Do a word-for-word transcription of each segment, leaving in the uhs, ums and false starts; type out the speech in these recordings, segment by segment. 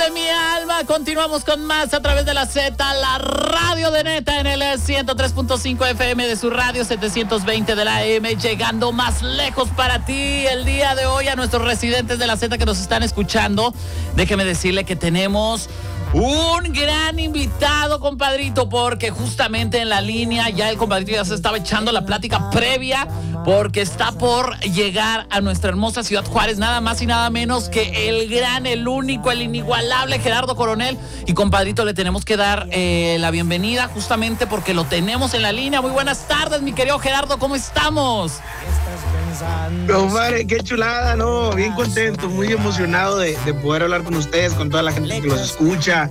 de mi alma, continuamos con más a través de la Z, la radio de Neta en el ciento tres punto cinco F M de su radio, setecientos veinte de la A M, llegando más lejos para ti el día de hoy. A nuestros residentes de la Z que nos están escuchando, déjeme decirle que tenemos un gran invitado, compadrito, porque justamente en la línea ya el compadrito ya se estaba echando la plática previa, porque está por llegar a nuestra hermosa Ciudad Juárez, nada más y nada menos que el gran, el único, el inigualable Gerardo Coronel. Y compadrito, le tenemos que dar eh, la bienvenida justamente porque lo tenemos en la línea. Muy buenas tardes, mi querido Gerardo, ¿cómo estamos? Compadre, qué chulada, ¿no? Bien contento, muy emocionado de, de poder hablar con ustedes, con toda la gente que los escucha.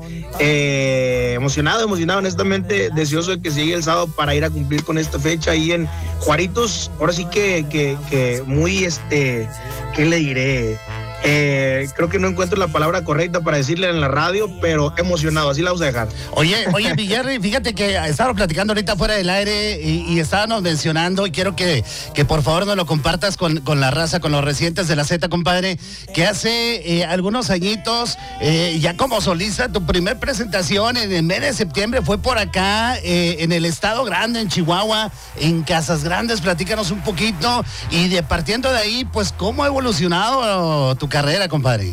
Eh, emocionado, emocionado, honestamente, deseoso de que se llegue el sábado para ir a cumplir con esta fecha ahí en Juaritos. Ahora sí que, que, que muy, este, ¿qué le diré? Eh, creo que no encuentro la palabra correcta para decirle en la radio, pero emocionado, así la vamos a dejar. Oye, oye, mi Jerry, fíjate que estábamos platicando ahorita fuera del aire y, y estábamos mencionando, y quiero que, que por favor nos lo compartas con, con la raza, con los residentes de la Z, compadre, que hace eh, algunos añitos, eh, ya como solista, tu primer presentación en el mes de septiembre fue por acá, eh, en el Estado Grande, en Chihuahua, en Casas Grandes. Platícanos un poquito y de partiendo de ahí, pues, ¿cómo ha evolucionado tu carrera, compadre?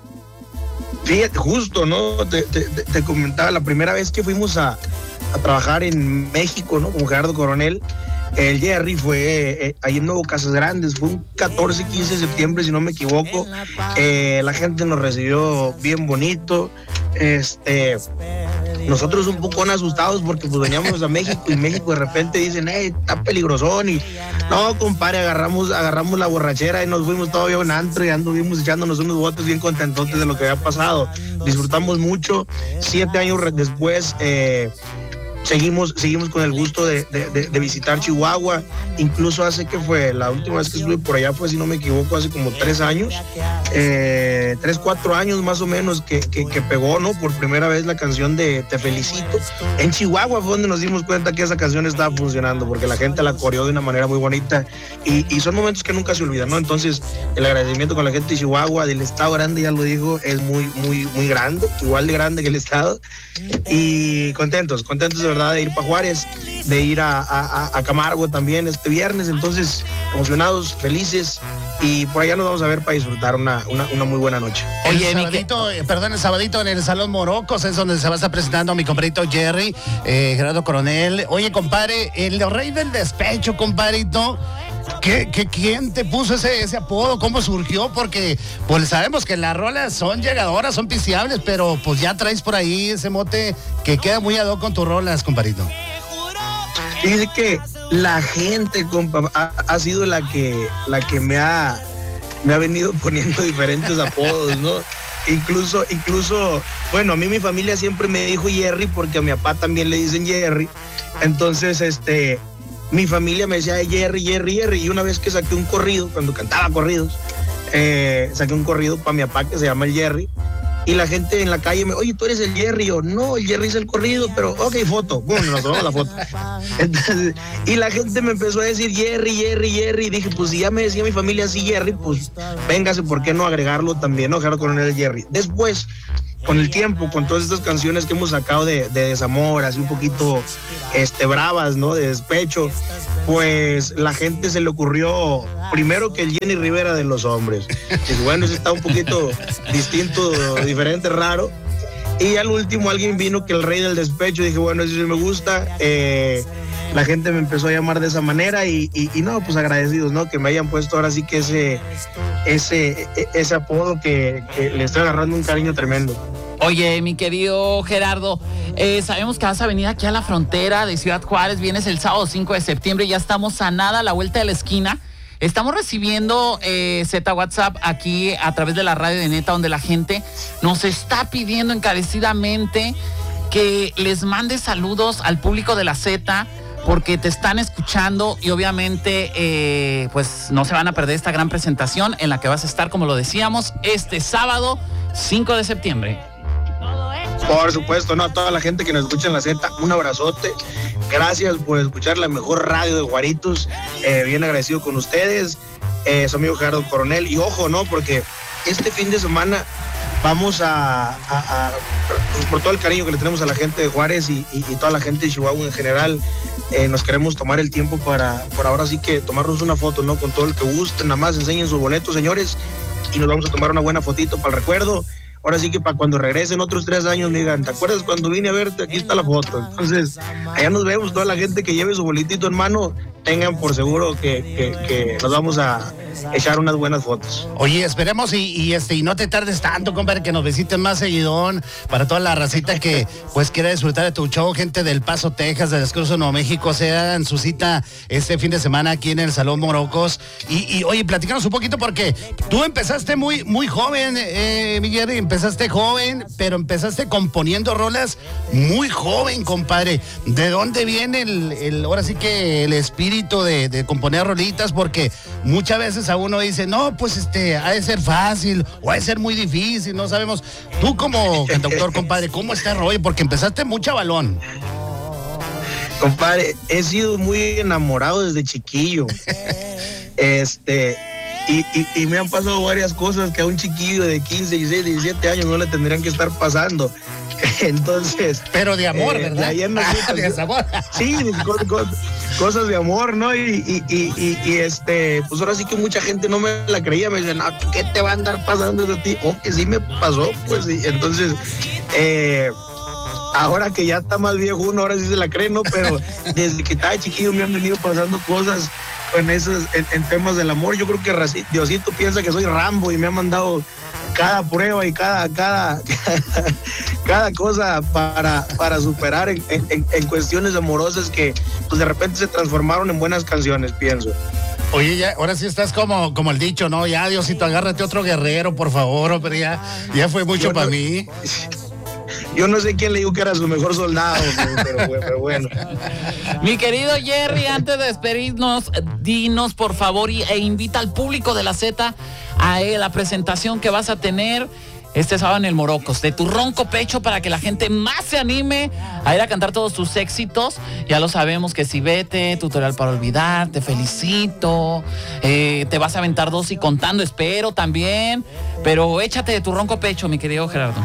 Fíjate, justo, ¿no? Te, te, te comentaba, la primera vez que fuimos a, a trabajar en México, ¿no? Con Gerardo Coronel, el Jerry fue eh, ahí en Nuevo Casas Grandes, fue un catorce, quince de septiembre, si no me equivoco. Eh, la gente nos recibió bien bonito. Este, nosotros un poco asustados porque pues veníamos a México y México de repente dicen, hey, está peligrosón. Y no, compadre, agarramos, agarramos la borrachera y nos fuimos todavía a un antro y anduvimos echándonos unos botes bien contentos de lo que había pasado. Disfrutamos mucho. Siete años después, eh, Seguimos, seguimos con el gusto de, de, de, de visitar Chihuahua. Incluso hace que fue, la última vez que estuve por allá fue, si no me equivoco, hace como tres años, eh, tres, cuatro años más o menos que, que, que pegó, ¿no? Por primera vez la canción de Te Felicito. En Chihuahua fue donde nos dimos cuenta que esa canción estaba funcionando, porque la gente la coreó de una manera muy bonita y, y son momentos que nunca se olvidan, ¿no? Entonces, el agradecimiento con la gente de Chihuahua, del Estado Grande, ya lo dijo, es muy, muy, muy grande, igual de grande que el Estado. Y contentos, contentos de verdad de ir para Juárez, de ir a, a, a Camargo también este viernes. Entonces, emocionados, felices, y por allá nos vamos a ver para disfrutar una, una, una muy buena noche. Oye, el sabadito, eh, perdón, el sabadito en el Salón Morocos es donde se va a estar presentando mi compadrito Jerry, eh, Gerardo Coronel. Oye, compadre, el rey del despecho, compadrito, ¿Qué, qué, ¿quién te puso ese, ese apodo? ¿Cómo surgió? Porque pues sabemos que las rolas son llegadoras, son piseables, pero pues ya traes por ahí ese mote que queda muy ad hoc con tus rolas, compadrito. Dice que la gente, compa, ha, ha sido la que, la que me ha, me ha venido poniendo diferentes apodos, ¿no? Incluso, incluso, bueno, a mí mi familia siempre me dijo Jerry porque a mi papá también le dicen Jerry. Entonces, este... mi familia me decía Jerry, Jerry, Jerry, y una vez que saqué un corrido, cuando cantaba corridos, eh, saqué un corrido para mi papá que se llama el Jerry, y la gente en la calle me, oye, tú eres el Jerry. Yo, no, el Jerry es el corrido, pero ok, foto. Bueno, nos tomamos la foto. Entonces, y la gente me empezó a decir Jerry, Jerry, Jerry, y dije, pues si ya me decía mi familia así Jerry, pues véngase, ¿por qué no agregarlo también, no? Gerardo Coronel Jerry. Después, con el tiempo, con todas estas canciones que hemos sacado de, de desamor, así un poquito este, bravas, ¿no? De despecho, pues la gente se le ocurrió primero que el Jenny Rivera de los hombres. Y bueno, eso está un poquito distinto, diferente, raro. Y al último alguien vino que el rey del despecho, dije, bueno, eso sí me gusta. Eh, la gente me empezó a llamar de esa manera y, y, y no, pues agradecidos, ¿no? Que me hayan puesto ahora sí que ese, ese, ese apodo que, que le estoy agarrando un cariño tremendo. Oye, mi querido Gerardo, eh, sabemos que vas a venir aquí a la frontera de Ciudad Juárez, vienes el sábado cinco de septiembre, ya estamos a nada, a la vuelta de la esquina. Estamos recibiendo eh, Z WhatsApp aquí a través de la radio de Neta, donde la gente nos está pidiendo encarecidamente que les mande saludos al público de la Z, porque te están escuchando y obviamente eh, pues no se van a perder esta gran presentación en la que vas a estar, como lo decíamos, este sábado cinco de septiembre. Por supuesto, no, a toda la gente que nos escucha en la Z, un abrazote. Gracias por escuchar la mejor radio de Juaritos. Eh, bien agradecido con ustedes. Eh, su amigo Gerardo Coronel. Y ojo, ¿no? Porque este fin de semana vamos a, a, a pues por todo el cariño que le tenemos a la gente de Juárez y, y, y toda la gente de Chihuahua en general, eh, nos queremos tomar el tiempo para, por ahora sí que tomarnos una foto, ¿no? Con todo el que guste, nada más enseñen su boleto, señores, y nos vamos a tomar una buena fotito para el recuerdo. Ahora sí que para cuando regresen otros tres años me digan, ¿te acuerdas cuando vine a verte? Aquí está la foto. Entonces, allá nos vemos, toda la gente que lleve su boletito en mano, tengan por seguro que, que, que nos vamos a echar unas buenas fotos. Oye, esperemos y, y este y no te tardes tanto, compadre, que nos visiten más seguidón para toda la racita que pues quiera disfrutar de tu show, gente del Paso, Texas, del Escruzo, Nuevo México, se hagan su cita este fin de semana aquí en el Salón Morocos. Y, y oye, platícanos un poquito porque tú empezaste muy, muy joven, eh, Miguel, empezaste joven, pero empezaste componiendo rolas muy joven, compadre. ¿De dónde viene el, el ahora sí que el espíritu de, de componer rolitas? Porque muchas veces a uno dice, no, pues este, ha de ser fácil o ha de ser muy difícil, no sabemos. Tú como cantautor, compadre, ¿cómo está el rollo? Porque empezaste muy chavalón. Compadre, he sido muy enamorado desde chiquillo. Este, y, y, y me han pasado varias cosas que a un chiquillo de quince, dieciséis, diecisiete años no le tendrían que estar pasando. Entonces. Pero de amor, eh, ¿verdad? De no, ah, de desamor. Sí, co, co, cosas de amor, ¿no? Y, y, y, y, y este, pues ahora sí que mucha gente no me la creía, me decían, no, ¿qué te va a andar pasando de ti? Oh, que sí me pasó, pues, y entonces, eh, ahora que ya está más viejo uno, ahora sí se la cree, ¿no? Pero desde que estaba chiquillo me han venido pasando cosas en esos, en, en temas del amor. Yo creo que Diosito piensa que soy Rambo y me ha mandado cada prueba y cada cada cada cosa para, para superar en, en, en cuestiones amorosas que pues de repente se transformaron en buenas canciones, pienso. Oye, ya, ahora sí estás como, como el dicho, ¿no? Ya, Diosito, agárrate otro guerrero, por favor, pero ya, ya fue mucho para no, mí. Yo no sé quién le dijo que era su mejor soldado, pero, pero, pero bueno. Mi querido Jerry, antes de despedirnos, dinos por favor y, e invita al público de la Z a la presentación que vas a tener este sábado en el Morocos, de tu ronco pecho, para que la gente más se anime a ir a cantar todos tus éxitos. Ya lo sabemos que si vete, tutorial para olvidar, te felicito, eh, te vas a aventar dos y contando, espero también, pero échate de tu ronco pecho, mi querido Gerardo.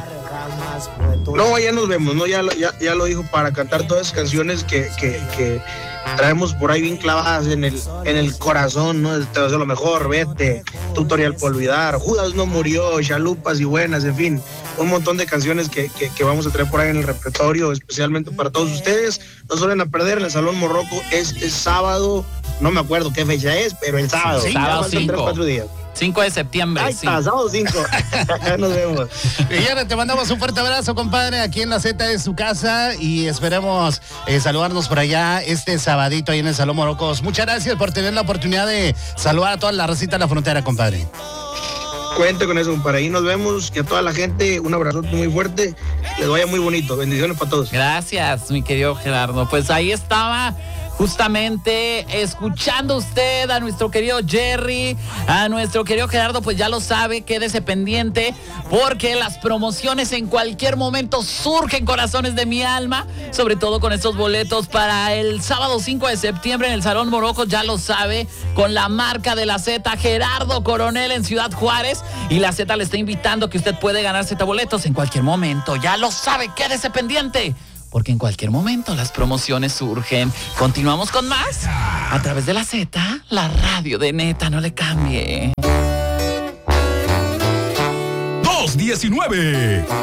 No, ya nos vemos, ¿no? Ya, ya, ya lo dijo, para cantar todas esas canciones que, que, que traemos por ahí bien clavadas en el, en el corazón, ¿no? Te va a hacer lo mejor, vete, tutorial por olvidar, Judas no murió, chalupas y buenas, en fin, un montón de canciones que, que, que vamos a traer por ahí en el repertorio, especialmente para todos ustedes. No se vayan a perder en el Salón Morroco este sábado, no me acuerdo qué fecha es, pero el sábado. Sí, sábado cinco. tres, cuatro días. cinco de septiembre. Ahí está, sí. Sábado cinco. Nos vemos. Guillermo, te mandamos un fuerte abrazo, compadre, aquí en la Z de su casa y esperemos eh, saludarnos por allá este sabadito ahí en el Salón Morocos. Muchas gracias por tener la oportunidad de saludar a toda la racita de la frontera, compadre. Cuente con eso, compadre. Ahí nos vemos y a toda la gente un abrazote muy fuerte. Les vaya muy bonito. Bendiciones para todos. Gracias, mi querido Gerardo. Pues ahí estaba, justamente escuchando usted a nuestro querido Jerry, a nuestro querido Gerardo. Pues ya lo sabe, quédese pendiente porque las promociones en cualquier momento surgen, corazones de mi alma, sobre todo con estos boletos para el sábado cinco de septiembre en el Salón Morocco. Ya lo sabe, con la marca de la Z, Gerardo Coronel en Ciudad Juárez, y la Z le está invitando que usted puede ganar Z boletos en cualquier momento. Ya lo sabe, quédese pendiente porque en cualquier momento las promociones surgen. Continuamos con más a través de la Z, la radio de neta, no le cambie. dos diecinueve